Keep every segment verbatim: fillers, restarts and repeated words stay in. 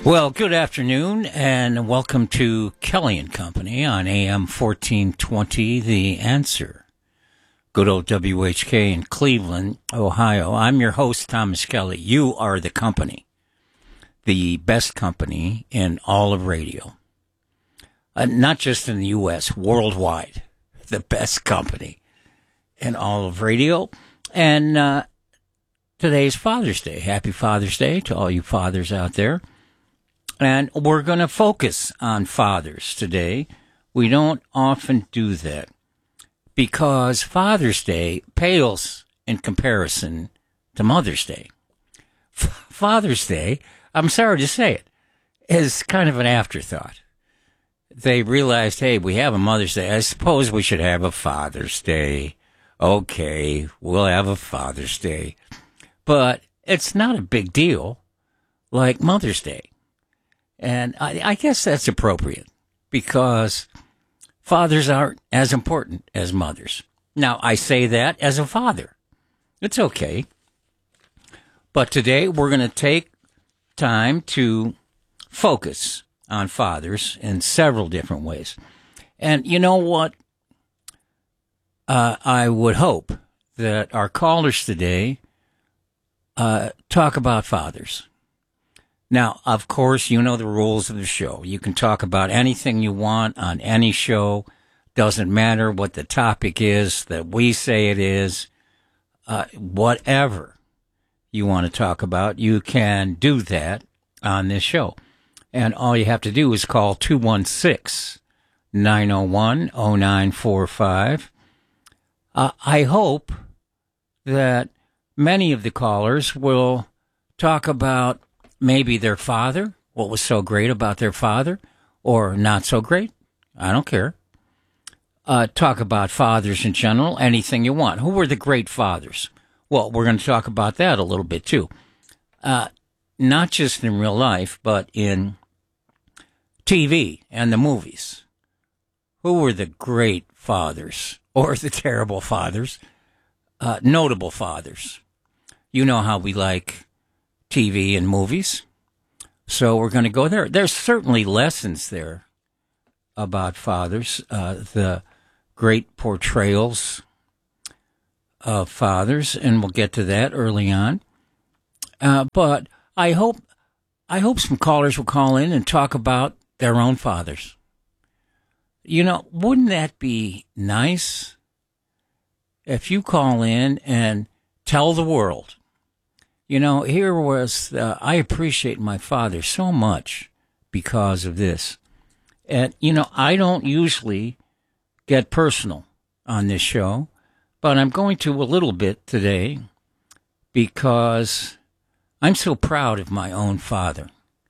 Well, good afternoon, and welcome to Kelly and Company on A M fourteen twenty, The Answer. Good old W H K in Cleveland, Ohio. I'm your host, Thomas Kelly. You are the company, the best company in all of radio. Uh, not just in the U S, worldwide. The best company in all of radio. And uh, today's Father's Day. Happy Father's Day to all you fathers out there. And we're going to focus on fathers today. We don't often do that because Father's Day pales in comparison to Mother's Day. F- Father's Day, I'm sorry to say it, is kind of an afterthought. They realized, hey, we have a Mother's Day. I suppose we should have a Father's Day. Okay, we'll have a Father's Day. But it's not a big deal like Mother's Day. And I, I guess that's appropriate because fathers aren't as important as mothers. Now, I say that as a father. It's okay. But today we're going to take time to focus on fathers in several different ways. And you know what? Uh, I would hope that our callers today uh, talk about fathers. Now, of course, you know the rules of the show. You can talk about anything you want on any show. Doesn't matter what the topic is that we say it is. Uh, whatever you want to talk about, you can do that on this show. And all you have to do is call two one six, nine oh one, oh nine four five. Uh, I hope that many of the callers will talk about maybe their father, what was so great about their father, or not so great. I don't care. Uh, talk about fathers in general, anything you want. Who were the great fathers? Well, we're going to talk about that a little bit, too. Uh, not just in real life, but in T V and the movies. Who were the great fathers, or the terrible fathers, uh, notable fathers? You know how we like T V and movies. So we're going to go there. There's certainly lessons there about fathers, uh, the great portrayals of fathers, and we'll get to that early on. Uh, but I hope, I hope some callers will call in and talk about their own fathers. You know, wouldn't that be nice if you call in and tell the world, you know, here was, uh, I appreciate my father so much because of this. And, you know, I don't usually get personal on this show, but I'm going to a little bit today because I'm so proud of my own father.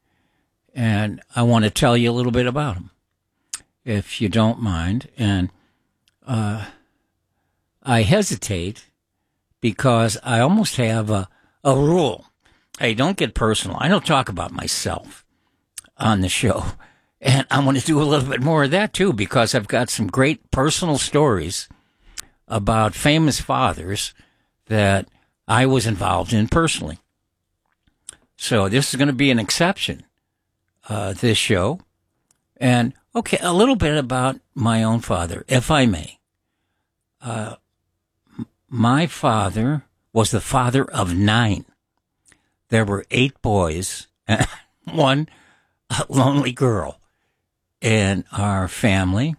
And I want to tell you a little bit about him, if you don't mind. And uh, I hesitate because I almost have a A rule. Hey, don't get personal. I don't talk about myself on the show. And I'm going to do a little bit more of that, too, because I've got some great personal stories about famous fathers that I was involved in personally. So this is going to be an exception, uh, this show. And, okay, a little bit about my own father, if I may. Uh, my father was the father of nine. There were eight boys and one lonely girl in our family.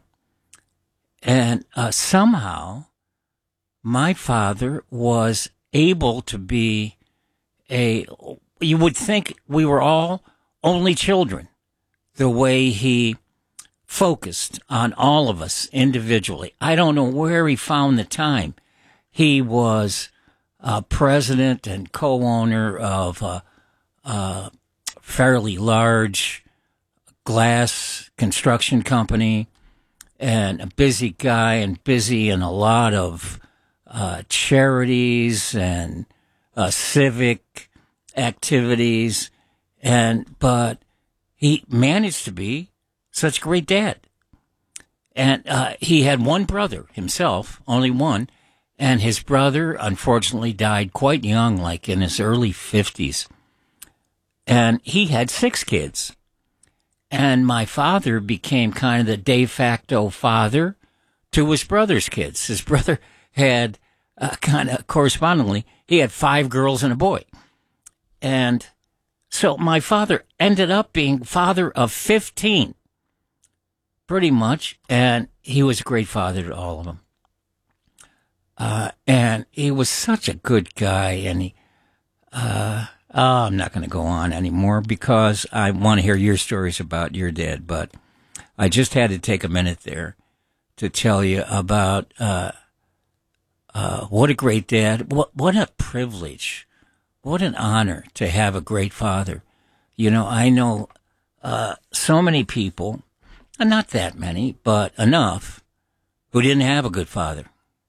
And uh, somehow my father was able to be a, you would think we were all only children, the way he focused on all of us individually. I don't know where he found the time. He was Uh, president and co-owner of a, a fairly large glass construction company, and a busy guy and busy in a lot of uh, charities and uh, civic activities, and but he managed to be such a great dad. And uh, he had one brother himself, only one, and his brother, unfortunately, died quite young, like in his early fifties. and he had six kids. And my father became kind of the de facto father to his brother's kids. His brother had uh, kind of correspondingly, he had five girls and a boy. And so my father ended up being father of fifteen, pretty much. And he was a great father to all of them. Uh, and he was such a good guy. And he, uh, oh, I'm not going to go on anymore because I want to hear your stories about your dad. But I just had to take a minute there to tell you about, uh, uh, what a great dad. What, what a privilege. What an honor to have a great father. You know, I know, uh, so many people, not that many, but enough, who didn't have a good father.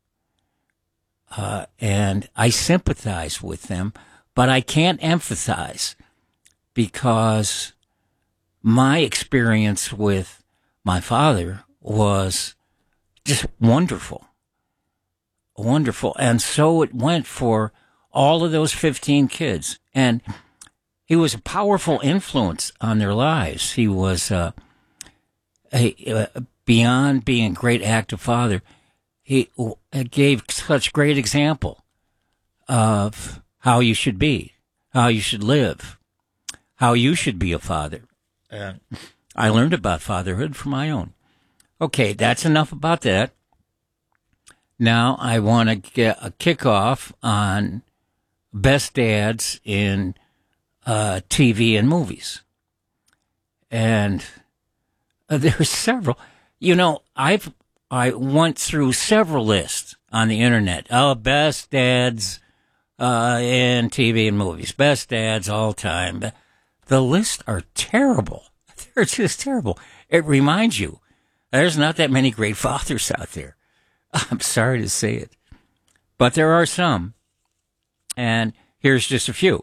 Uh, and I sympathize with them, but I can't empathize because my experience with my father was just wonderful, wonderful. And so it went for all of those fifteen kids. And he was a powerful influence on their lives. He was, uh, a, uh, beyond being a great active father, he gave such great example of how you should be, how you should live, how you should be a father. And I learned about fatherhood from my own. Okay, that's enough about that. Now I want to get a kickoff on best dads in uh, T V and movies. And uh, there's several. You know, I've I went through several lists on the internet. Oh, best dads uh, in T V and movies. Best dads all time. The lists are terrible. They're just terrible. It reminds you, there's not that many great fathers out there. I'm sorry to say it. But there are some. And here's just a few.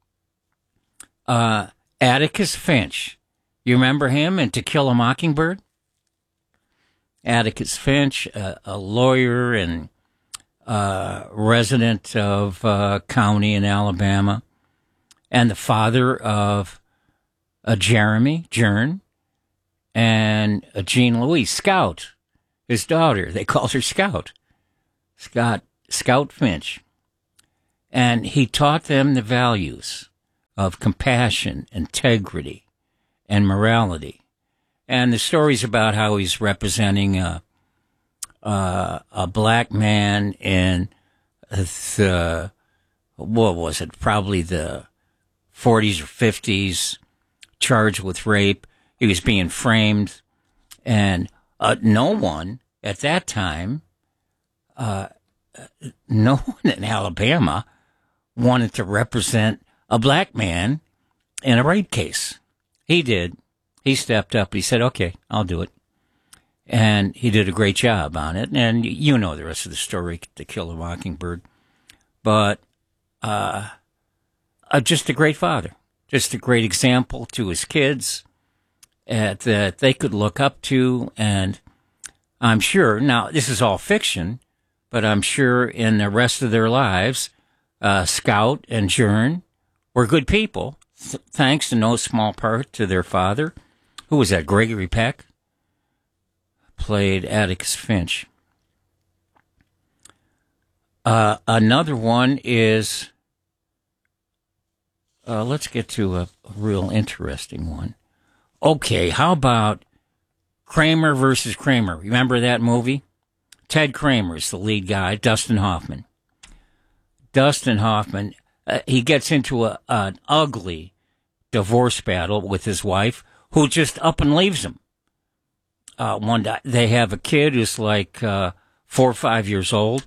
Uh, Atticus Finch. You remember him in To Kill a Mockingbird? Atticus Finch, a, a lawyer and uh, resident of uh, county in Alabama, and the father of uh, Jeremy, Jern, and uh, Jean Louise, Scout, his daughter. They called her Scout. Scott, Scout Finch. And he taught them the values of compassion, integrity, and morality. And the stories about how he's representing a, uh, a black man in the, what was it, probably the forties or fifties, charged with rape. He was being framed. And uh, no one at that time, uh, no one in Alabama wanted to represent a black man in a rape case. He did. He stepped up. He said, okay, I'll do it. And he did a great job on it. And you know the rest of the story, To Kill a Mockingbird. But uh, uh, just a great father. Just a great example to his kids uh, that they could look up to. And I'm sure, now this is all fiction, but I'm sure in the rest of their lives, uh, Scout and Jern were good people, th- thanks in no small part to their father. Who was that? Gregory Peck played Atticus Finch. Uh, another one is, uh, let's get to a, a real interesting one. Okay, how about Kramer versus Kramer? Remember that movie? Ted Kramer is the lead guy, Dustin Hoffman. Dustin Hoffman, uh, he gets into a, an ugly divorce battle with his wife, who just up and leaves him. Uh, one day, they have a kid who's like uh, four or five years old,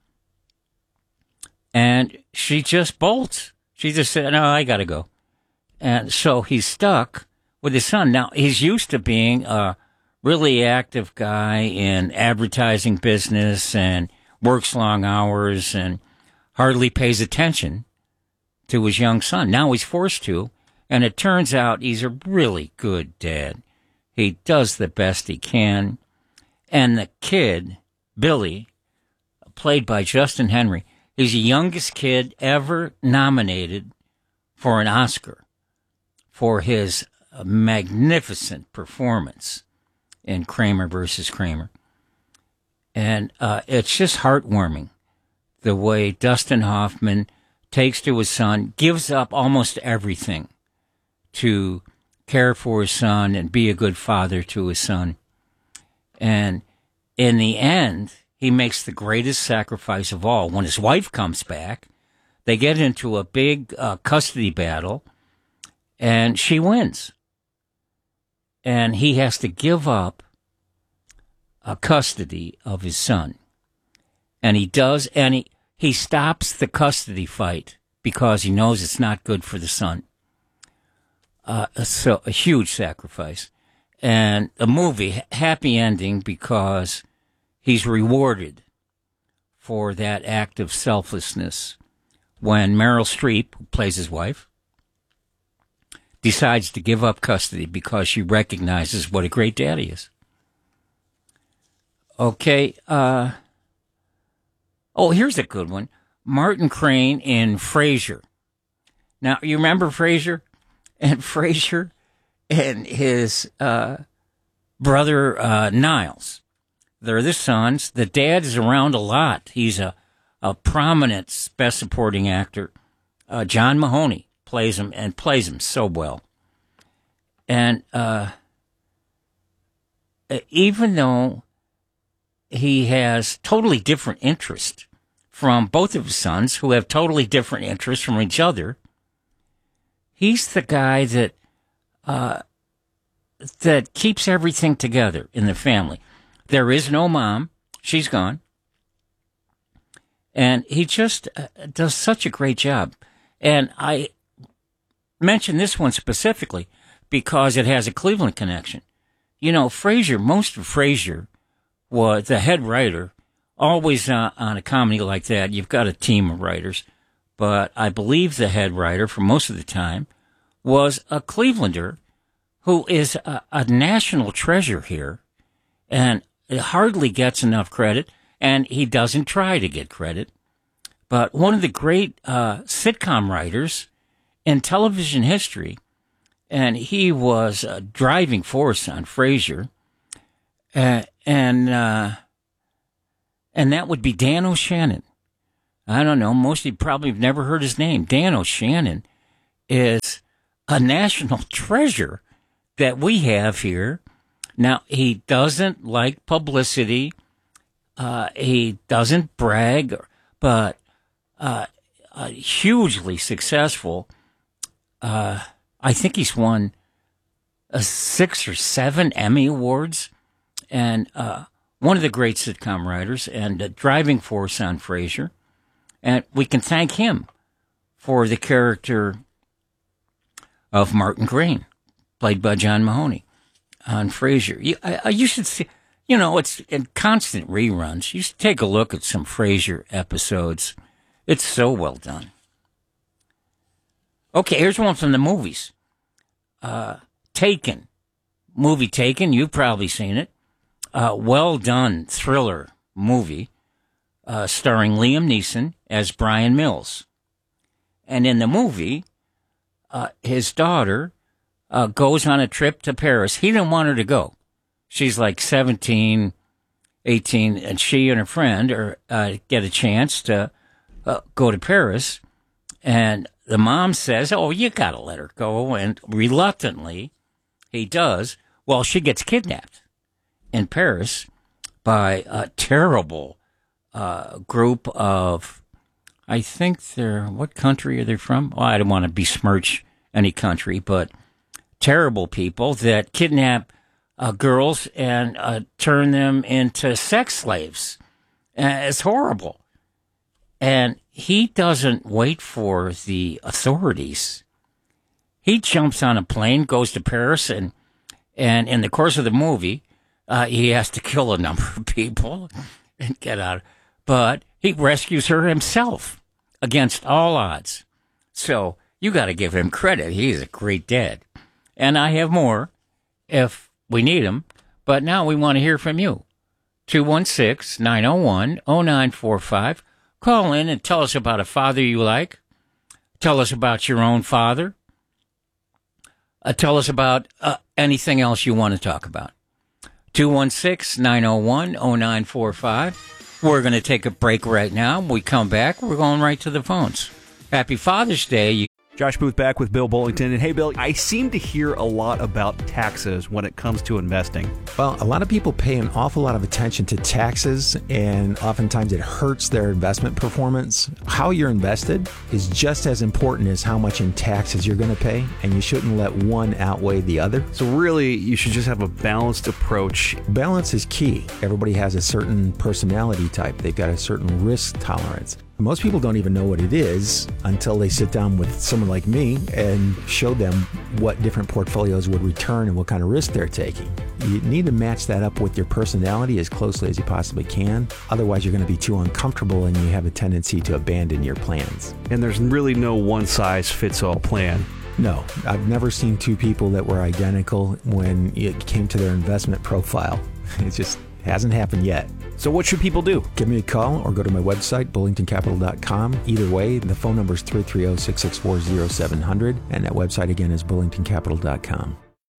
and she just bolts. She just said, no, I got to go. And so he's stuck with his son. Now, he's used to being a really active guy in advertising business and works long hours and hardly pays attention to his young son. Now he's forced to. And it turns out he's a really good dad. He does the best he can. And the kid, Billy, played by Justin Henry, is the youngest kid ever nominated for an Oscar. for his magnificent performance in Kramer versus Kramer. And uh, it's just heartwarming the way Dustin Hoffman takes to his son, gives up almost everything to care for his son and be a good father to his son. And in the end, he makes the greatest sacrifice of all. When his wife comes back, they get into a big uh, custody battle, and she wins. And he has to give up uh, custody of his son. And he does, and he, he stops the custody fight because he knows it's not good for the son. Uh, so a huge sacrifice. And a movie, happy ending, because he's rewarded for that act of selflessness when Meryl Streep, who plays his wife, decides to give up custody because she recognizes what a great dad he is. Okay, uh, oh, here's a good one. Martin Crane in Frasier. Now, you remember Frasier? And Frasier and his uh, brother uh, Niles. They're the sons. The dad is around a lot. He's a, a prominent best supporting actor. Uh, John Mahoney plays him and plays him so well. And uh, even though he has totally different interests from both of his sons, who have totally different interests from each other, he's the guy that uh, that keeps everything together in the family. There is no mom. She's gone. And he just uh, does such a great job. And I mention this one specifically because it has a Cleveland connection. You know, Frasier, most of Frasier was the head writer. Always uh, on a comedy like that, you've got a team of writers. But I believe the head writer, for most of the time, was a Clevelander who is a, a national treasure here and hardly gets enough credit, and he doesn't try to get credit. But one of the great uh, sitcom writers in television history, and he was a driving force on Frasier, uh, and uh, and that would be Dan O'Shannon. I don't know, most of you probably have never heard his name. Dan O'Shannon is a national treasure that we have here. Now, he doesn't like publicity. Uh, he doesn't brag, but uh, uh, hugely successful. Uh, I think he's won uh, six or seven Emmy Awards, and uh, one of the great sitcom writers and a driving force on Frasier. And we can thank him for the character of Martin Crane, played by John Mahoney, on Frasier. You, I, you should see, you know, it's in constant reruns. You should take a look at some Frasier episodes. It's so well done. Okay, here's one from the movies. Uh, Taken. Movie Taken, you've probably seen it. Uh, well done thriller movie. Uh, starring Liam Neeson as Brian Mills. And in the movie, uh, his daughter uh, goes on a trip to Paris. He didn't want her to go. She's like seventeen, eighteen, and she and her friend are, uh, get a chance to uh, go to Paris. And the mom says, oh, you got to let her go. And reluctantly, he does. Well, she gets kidnapped in Paris by a terrible Uh, group of, I think they're, what country are they from? Well, I don't want to besmirch any country, but terrible people that kidnap uh, girls and uh, turn them into sex slaves. Uh, it's horrible. And he doesn't wait for the authorities. He jumps on a plane, goes to Paris, and, and in the course of the movie, uh, he has to kill a number of people and get out. But he rescues her himself against all odds. So you got to give him credit. He's a great dad. And I have more if we need them. But now we want to hear from you. two one six, nine oh one, oh nine four five. Call in and tell us about a father you like. Tell us about your own father. Uh, tell us about uh, anything else you want to talk about. two one six, nine oh one, oh nine four five. We're going to take a break right now. When we come back, we're going right to the phones. Happy Father's Day. You- Josh Booth back with Bill Bullington. And hey, Bill, I seem to hear a lot about taxes when it comes to investing. Well, a lot of people pay an awful lot of attention to taxes, and oftentimes it hurts their investment performance. How you're invested is just as important as how much in taxes you're going to pay, and you shouldn't let one outweigh the other. So really, you should just have a balanced approach. Balance is key. Everybody has a certain personality type. They've got a certain risk tolerance. Most people don't even know what it is until they sit down with someone like me and show them what different portfolios would return and what kind of risk they're taking. You need to match that up with your personality as closely as you possibly can. Otherwise, you're going to be too uncomfortable and you have a tendency to abandon your plans. And there's really no one-size-fits-all plan. No, I've never seen two people that were identical when it came to their investment profile. It just hasn't happened yet. So what should people do? Give me a call or go to my website, bullington capital dot com. Either way, the phone number is three three zero, six six four, zero seven zero zero, and that website again is bullington capital dot com.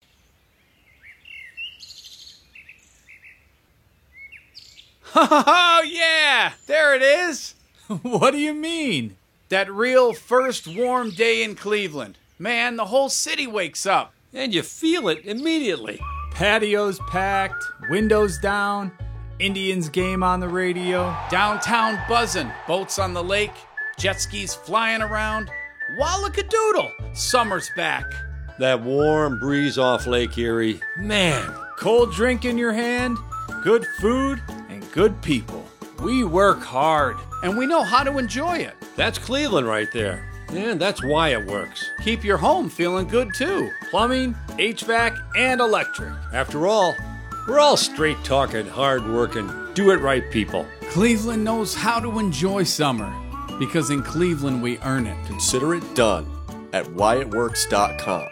Oh, yeah! There it is! What do you mean? That real first warm day in Cleveland. Man, the whole city wakes up. And you feel it immediately. Patios packed, windows down, Indians game on the radio. Downtown buzzing, boats on the lake, jet skis flying around. Wallakadoodle! Summer's back. That warm breeze off Lake Erie. Man, cold drink in your hand, good food, and good people. We work hard. And we know how to enjoy it. That's Cleveland right there. And that's why it works. Keep your home feeling good, too. Plumbing, H V A C, and electric. After all, we're all straight-talking, hard-working, do-it-right people. Cleveland knows how to enjoy summer. Because in Cleveland, we earn it. Consider it done at why it works dot com.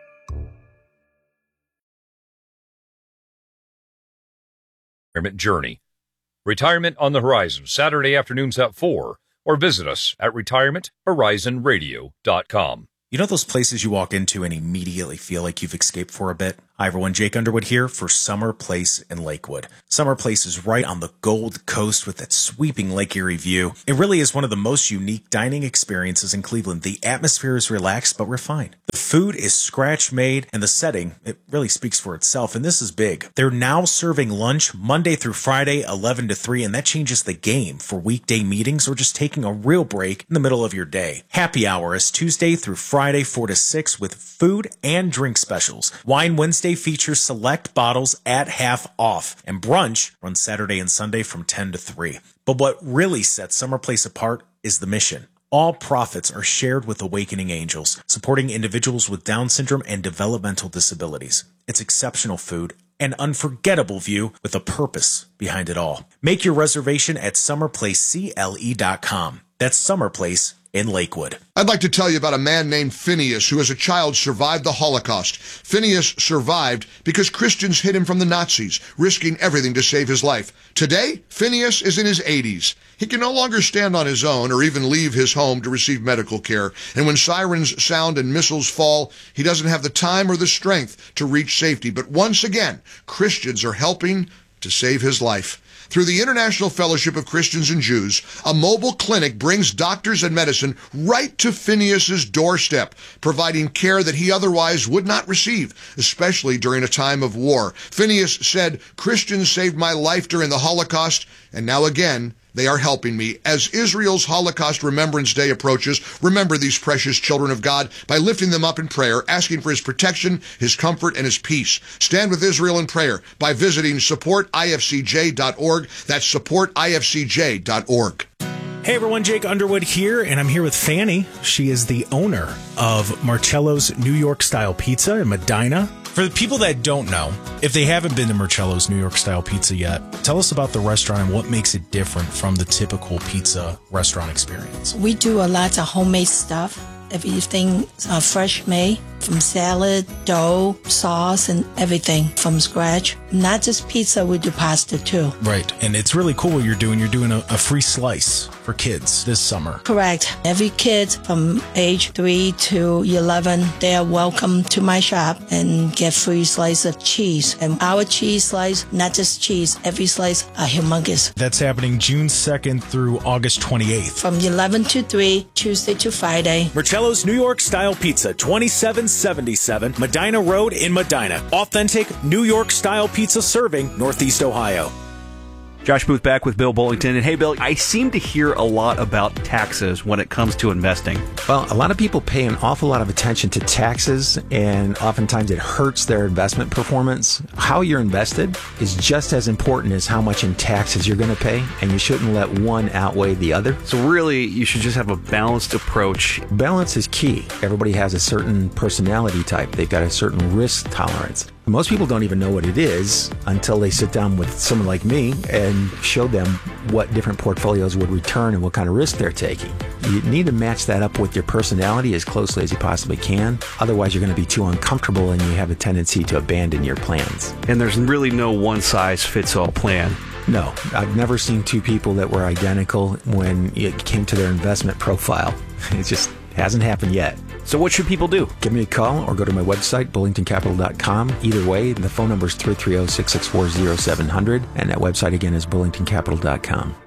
Retirement Journey. Retirement on the Horizon, Saturday afternoons at four, or visit us at retirement horizon radio dot com. You know those places you walk into and immediately feel like you've escaped for a bit? Hi everyone, Jake Underwood here for Summer Place in Lakewood. Summer Place is right on the Gold Coast with that sweeping Lake Erie view. It really is one of the most unique dining experiences in Cleveland. The atmosphere is relaxed but refined. The food is scratch made and the setting, it really speaks for itself, and this is big. They're now serving lunch Monday through Friday, eleven to three, and that changes the game for weekday meetings or just taking a real break in the middle of your day. Happy hour is Tuesday through Friday, four to six with food and drink specials. Wine Wednesday features select bottles at half off, and brunch runs Saturday and Sunday from ten to three. But what really sets Summer Place apart is the mission. All profits are shared with Awakening Angels, supporting individuals with Down syndrome and developmental disabilities. It's exceptional food, an unforgettable view with a purpose behind it all. Make your reservation at summer place C L E dot com. That's Summer Place in Lakewood. I'd like to tell you about a man named Phineas who as a child survived the Holocaust. Phineas survived because Christians hid him from the Nazis, risking everything to save his life. Today, Phineas is in his eighties. He can no longer stand on his own or even leave his home to receive medical care. And when sirens sound and missiles fall, he doesn't have the time or the strength to reach safety. But once again, Christians are helping to save his life. Through the International Fellowship of Christians and Jews, a mobile clinic brings doctors and medicine right to Phineas's doorstep, providing care that he otherwise would not receive, especially during a time of war. Phineas said, "Christians saved my life during the Holocaust, and now again, they are helping me." As Israel's Holocaust Remembrance Day approaches, remember these precious children of God by lifting them up in prayer, asking for his protection, his comfort, and his peace. Stand with Israel in prayer by visiting support I F C J dot org. That's support I F C J dot org. Hey everyone, Jake Underwood here, and I'm here with Fanny. She is the owner of Marcello's New York Style Pizza in Medina. For the people that don't know, if they haven't been to Marcello's New York Style Pizza yet, tell us about the restaurant and what makes it different from the typical pizza restaurant experience. We do a lot of homemade stuff. Everything uh, fresh made, from salad, dough, sauce, and everything from scratch. Not just pizza, we do pasta too. Right, and it's really cool what you're doing. You're doing a, a free slice for kids this summer. Correct. Every kid from age three to eleven, they are welcome to my shop and get free slice of cheese. And our cheese slice, not just cheese, every slice are humongous. That's happening June second through August twenty-eighth. From eleven to three, Tuesday to Friday. Marcello's New York Style Pizza, twenty-seven seventy-seven Medina Road in Medina. Authentic New York Style pizza serving Northeast Ohio. Josh Booth back with Bill Bullington. And hey, Bill, I seem to hear a lot about taxes when it comes to investing. Well, a lot of people pay an awful lot of attention to taxes, and oftentimes it hurts their investment performance. How you're invested is just as important as how much in taxes you're going to pay, and you shouldn't let one outweigh the other. So really, you should just have a balanced approach. Balance is key. Everybody has a certain personality type. They've got a certain risk tolerance. Most people don't even know what it is until they sit down with someone like me and show them what different portfolios would return and what kind of risk they're taking. You need to match that up with your personality as closely as you possibly can. Otherwise, you're going to be too uncomfortable and you have a tendency to abandon your plans. And there's really no one-size-fits-all plan. No, I've never seen two people that were identical when it came to their investment profile. It just hasn't happened yet. So what should people do? Give me a call or go to my website, bullington capital dot com. Either way, the phone number is three three zero, six six four, zero seven zero zero, and that website again is bullington capital dot com.